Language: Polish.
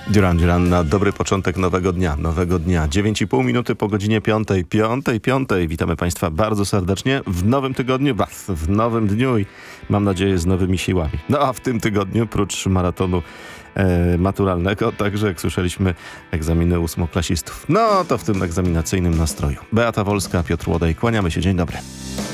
Duran Duran na dobry początek nowego dnia. 9,5 minuty po godzinie 5. Witamy Państwa bardzo serdecznie w nowym tygodniu, w nowym dniu i mam nadzieję z nowymi siłami. No a w tym tygodniu, prócz maratonu maturalnego, także jak słyszeliśmy, egzaminy ósmoklasistów. No to w tym egzaminacyjnym nastroju. Beata Wolska, Piotr Łodej, kłaniamy się, dzień dobry.